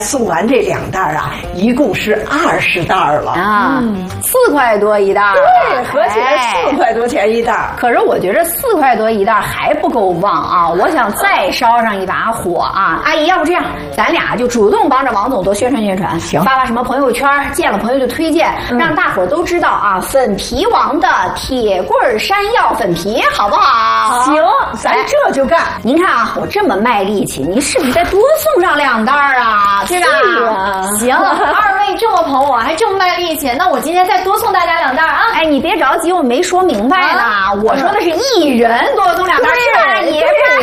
送完这2袋啊，一共是20袋了啊，4块多一袋。 对，合起来4块多钱一袋。 可是我觉得4块多一袋还不够旺啊！我想再烧上一把火啊！阿姨，要不这样，咱俩就主动帮着王总多宣传宣传， 行， 发什么朋友圈，见了朋友就推荐，让大伙儿都知道啊！粉皮王的铁棍山药粉皮，好不好？ 行，咱这就干。 您看啊，我这么卖力气，您是不是再多送上2袋啊？对吧？ 行，二位这么捧我，还这么卖力气，那我今天再多送大家2袋啊！ 哎，你别着急，我没说明白呢。我说的是1人多送2袋，是吧？阿姨，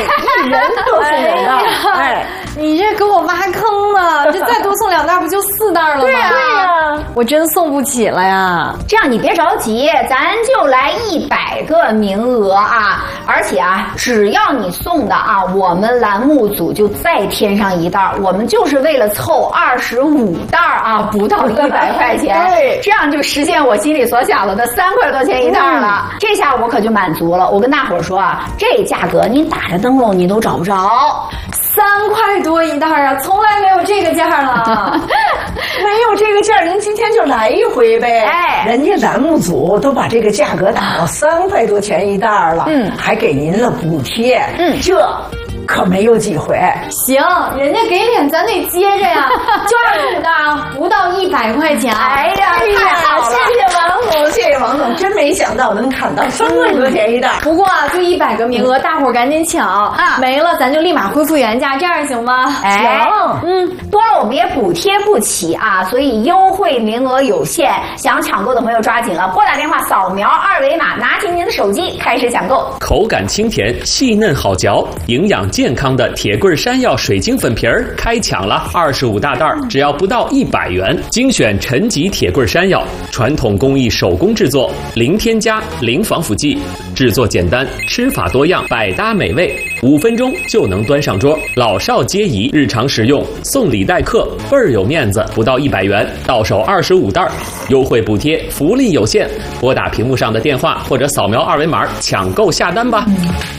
1人多送2袋。哎， 你这给我挖坑了，这再多送2袋不就4袋了吗？ 对呀， 我真送不起了呀。 这样你别着急，咱就来100个名额啊！而且啊，只要你送的啊，我们栏目组就再添上1袋，我们就是为了凑25袋啊，不到100块钱， 对， 这样就实现我心里所想的3块多钱一袋了。这下我可就满足了。我跟大伙儿说啊，这价格您打着灯笼你都找不着。 3块多一袋啊，从来没有这个价了。 没有这个价，您今天就来一回呗。 哎， 人家栏目组都把这个价格打到3块多钱一袋了，还给您了补贴，这可没有几回。 行，人家给脸咱得接着呀，就25袋啊，不到100块钱。 哎呀，太好了， 谢谢王总，谢谢王总，真没想到能砍到3块多钱一袋。 不过啊，就100个名额，大伙儿赶紧抢啊！没了咱就立马恢复原价，这样行吗？ 哎，多了我们也补贴不起啊，所以优惠名额有限，想抢购的朋友抓紧了，拨打电话扫描2维码，拿起您的手机开始抢购。 口感清甜，细嫩好嚼，营养健康的铁棍山药水晶粉皮儿开抢了，25大袋，只要不到100元。精选陈吉铁棍山药，传统工艺手工制作，零添加，零防腐剂，制作简单，吃法多样，百搭美味，5分钟就能端上桌，老少皆宜，日常食用，送礼待客，倍儿有面子，不到100元，到手25袋，优惠补贴，福利有限，拨打屏幕上的电话或者扫描2维码抢购下单吧。